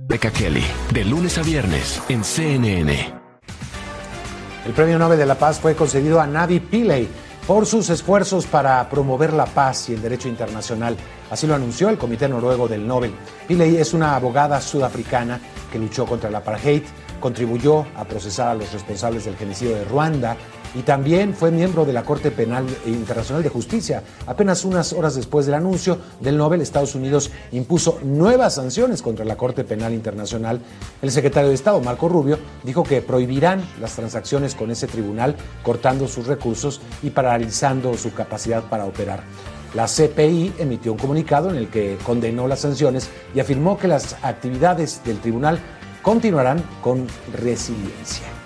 Becca Kelly, de lunes a viernes en CNN. El Premio Nobel de la Paz fue concedido a Navi Pillay por sus esfuerzos para promover la paz y el derecho internacional. Así lo anunció el Comité Noruego del Nobel. Pillay es una abogada sudafricana que luchó contra el apartheid, contribuyó a procesar a los responsables del genocidio de Ruanda y también fue miembro de la Corte Penal Internacional de Justicia. Apenas unas horas después del anuncio del Nobel, Estados Unidos impuso nuevas sanciones contra la Corte Penal Internacional. El secretario de Estado, Marco Rubio, dijo que prohibirán las transacciones con ese tribunal, cortando sus recursos y paralizando su capacidad para operar. La CPI emitió un comunicado en el que condenó las sanciones y afirmó que las actividades del tribunal continuarán con resiliencia.